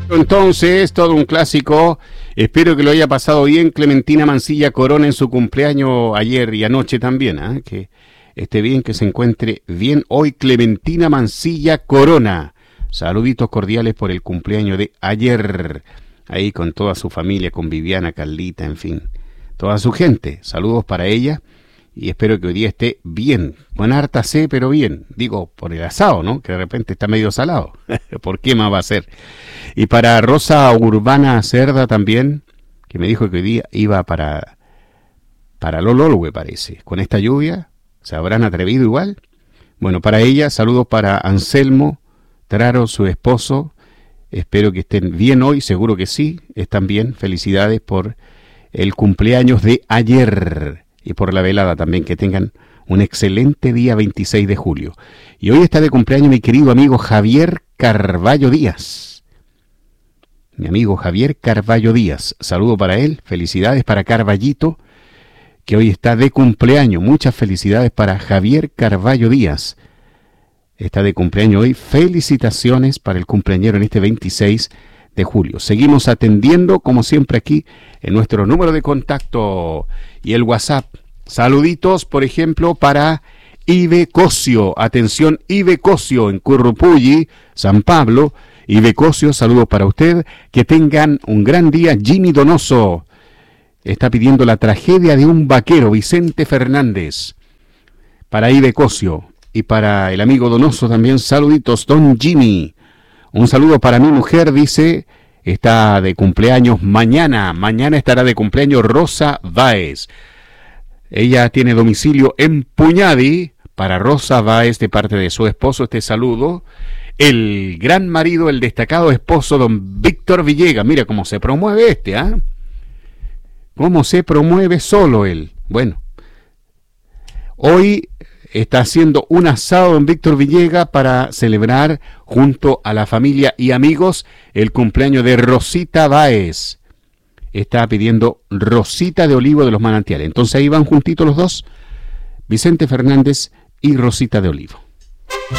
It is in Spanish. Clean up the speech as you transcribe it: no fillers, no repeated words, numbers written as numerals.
Entonces, todo un clásico. Espero que lo haya pasado bien Clementina Mancilla Corona en su cumpleaños ayer y anoche también, ¿eh? Que esté bien, que se encuentre bien hoy Clementina Mancilla Corona. Saluditos cordiales por el cumpleaños de ayer, ahí con toda su familia, con Viviana, Carlita, en fin, toda su gente. Saludos para ella y espero que hoy día esté bien, con harta sed, pero bien. Digo, por el asado, ¿no? Que de repente está medio salado. ¿Por qué más va a ser? Y para Rosa Urbana Cerda también, que me dijo que hoy día iba para Lololwe, parece. Con esta lluvia, ¿se habrán atrevido igual? Bueno, para ella, saludos para Anselmo Traro, su esposo. Espero que estén bien hoy, seguro que sí, están bien. Felicidades por el cumpleaños de ayer y por la velada también, que tengan un excelente día 26 de julio. Y hoy está de cumpleaños mi querido amigo Javier Carballo Díaz. Mi amigo Javier Carballo Díaz, saludo para él, felicidades para Carballito, que hoy está de cumpleaños. Muchas felicidades para Javier Carballo Díaz. Está de cumpleaños hoy. Felicitaciones para el cumpleañero en este 26 de julio. Seguimos atendiendo, como siempre, aquí en nuestro número de contacto y el WhatsApp. Saluditos, por ejemplo, para Ibe Cosio. Atención, Ibe Cosio en Currupulli, San Pablo. Ibe Cosio, saludos para usted. Que tengan un gran día. Jimmy Donoso está pidiendo La tragedia de un vaquero, Vicente Fernández. Para Ibe Cosio. Y para el amigo Donoso también, saluditos, don Jimmy. Un saludo para mi mujer, dice, está de cumpleaños mañana. Mañana estará de cumpleaños Rosa Báez. Ella tiene domicilio en Puñadi. Para Rosa Báez, de parte de su esposo, este saludo. El gran marido, el destacado esposo, don Víctor Villegas. Mira cómo se promueve ¿ah? Cómo se promueve solo él. Bueno, hoy está haciendo un asado en Víctor Villegas para celebrar junto a la familia y amigos el cumpleaños de Rosita Báez. Está pidiendo Rosita de Olivo de los Manantiales. Entonces ahí van juntitos los dos, Vicente Fernández y Rosita de Olivo.